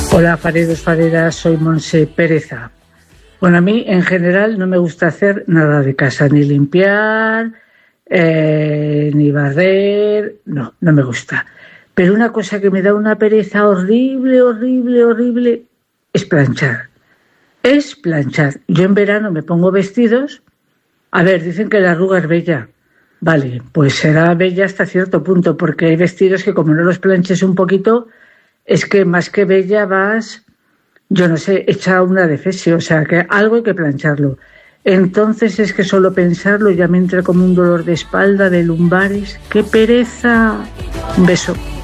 Hola, Faredos, Faredas, soy Monse Pereza. Bueno, a mí en general no me gusta hacer nada de casa, ni limpiar, ni barrer, no me gusta. Pero una cosa que me da una pereza horrible, es planchar. Es planchar. Yo en verano me pongo vestidos. A ver, dicen que la arruga es bella. Vale, pues será bella hasta cierto punto, porque hay vestidos que como no los planches un poquito, es que más que bella vas, yo no sé, hecha una defesio, o sea, que algo hay que plancharlo. Entonces es que solo pensarlo ya me entra como un dolor de espalda, de lumbares. ¡Qué pereza! Un beso.